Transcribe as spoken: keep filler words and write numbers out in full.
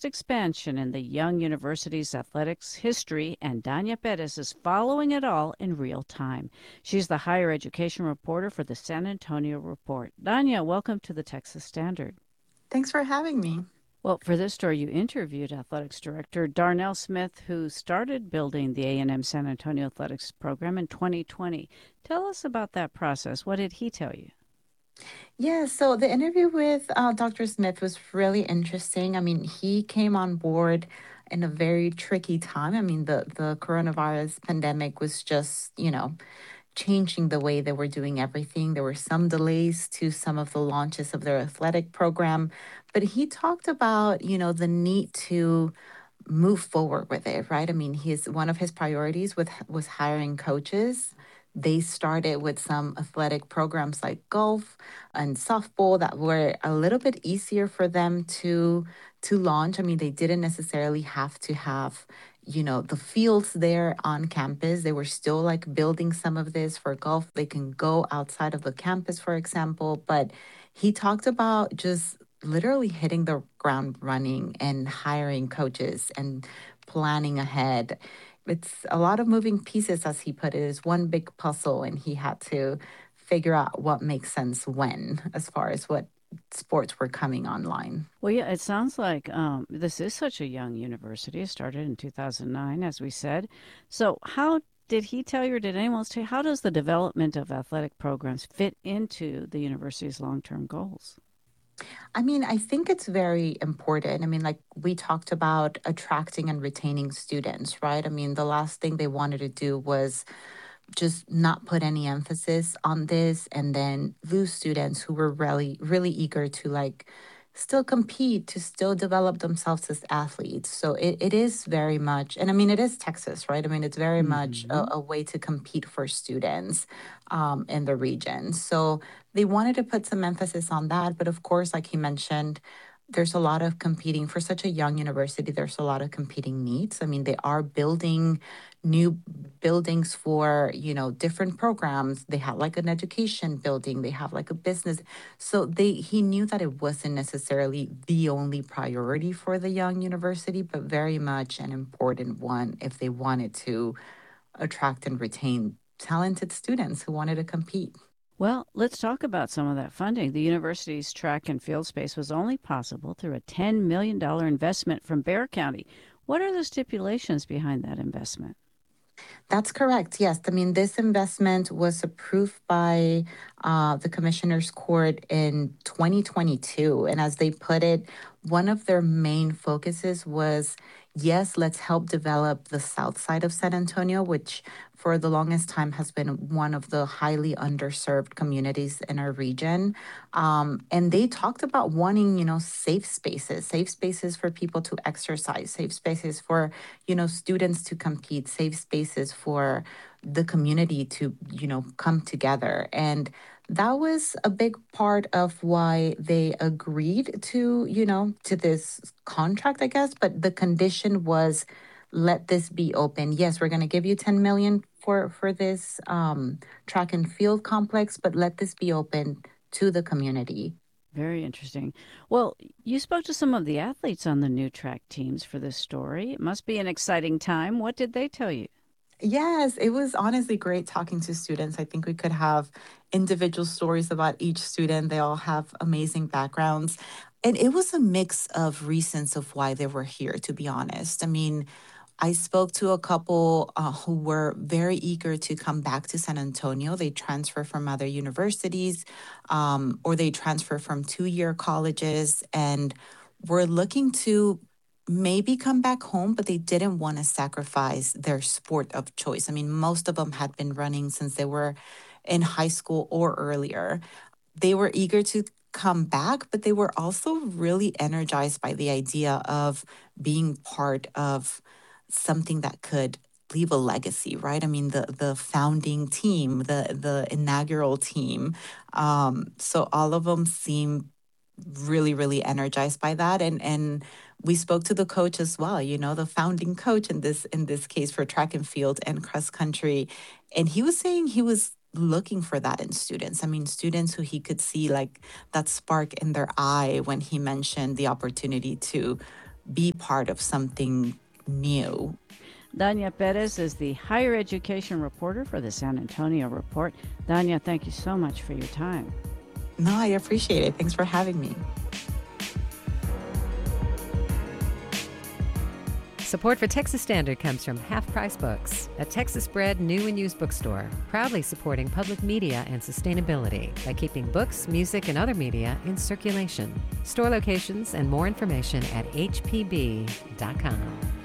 latest expansion in the young university's athletics history, and Dania Perez is following it all in real time. She's the higher education reporter for the San Antonio Report. Dania, welcome to the Texas Standard. Thanks for having me. Well, for this story, you interviewed athletics director Darnell Smith, who started building the A and M San Antonio athletics program in twenty twenty. Tell us about that process. What did he tell you? Yeah, so the interview with uh, doctor Smith was really interesting. I mean, he came on board in a very tricky time. I mean, the, the coronavirus pandemic was just, you know, changing the way they were doing everything. There were some delays to some of the launches of their athletic program, but he talked about, you know, the need to move forward with it, right? I mean, his one of his priorities with was hiring coaches. They started with some athletic programs like golf and softball that were a little bit easier for them to to launch. I mean, they didn't necessarily have to have, you know, the fields there on campus. They were still like building some of this for golf. They can go outside of the campus, for example. But he talked about just literally hitting the ground running and hiring coaches and planning ahead. It's a lot of moving pieces, as he put it. It's one big puzzle, and he had to figure out what makes sense when, as far as what sports were coming online. Well, yeah, it sounds like um, this is such a young university. It started in two thousand nine, as we said. So, how did he tell you, or did anyone else tell you, how does the development of athletic programs fit into the university's long term goals? I mean, I think it's very important. I mean, like we talked about attracting and retaining students, right? I mean, the last thing they wanted to do was just not put any emphasis on this and then lose students who were really really eager to like still compete, to still develop themselves as athletes. So it, it is very much, and I mean, it is Texas, right? I mean, it's very much a, Hmm. a way to compete for students um, in the region. So they wanted to put some emphasis on that. But of course, like he mentioned, there's a lot of competing for such a young university. There's a lot of competing needs. I mean, they are building new buildings for, you know, different programs. They have like an education building, they have like a business. So they he knew that it wasn't necessarily the only priority for the young university, but very much an important one if they wanted to attract and retain talented students who wanted to compete. Well, let's talk about some of that funding. The university's track and field space was only possible through a ten million dollars investment from Bear County. What are the stipulations behind that investment? That's correct. Yes. I mean, this investment was approved by uh, the Commissioner's Court in twenty twenty-two. And as they put it, one of their main focuses was yes, let's help develop the south side of San Antonio, which for the longest time has been one of the highly underserved communities in our region. Um, and they talked about wanting, you know, safe spaces, safe spaces for people to exercise, safe spaces for, you know, students to compete, safe spaces for the community to, you know, come together. And that was a big part of why they agreed to, you know, to this contract, I guess. But the condition was let this be open. Yes, we're going to give you ten million for for this um, track and field complex, but let this be open to the community. Very interesting. Well, you spoke to some of the athletes on the new track teams for this story. It must be an exciting time. What did they tell you? Yes, it was honestly great talking to students. I think we could have individual stories about each student. They all have amazing backgrounds. And it was a mix of reasons of why they were here, to be honest. I mean, I spoke to a couple uh, who were very eager to come back to San Antonio. They transfer from other universities um, or they transfer from two year colleges and were looking to maybe come back home, but they didn't want to sacrifice their sport of choice. I mean, most of them had been running since they were in high school or earlier. They were eager to come back, but they were also really energized by the idea of being part of something that could leave a legacy, right? I mean, the the founding team, the the inaugural team. Um, so all of them seem really, really energized by that. And and we spoke to the coach as well, you know, the founding coach in this in this case for track and field and cross country. And he was saying he was looking for that in students. I mean, students who he could see like that spark in their eye when he mentioned the opportunity to be part of something new. Dania Perez is the higher education reporter for the San Antonio Report. Dania, thank you so much for your time. No, I appreciate it. Thanks for having me. Support for Texas Standard comes from Half Price Books, a Texas-bred new and used bookstore, proudly supporting public media and sustainability by keeping books, music, and other media in circulation. Store locations and more information at h p b dot com.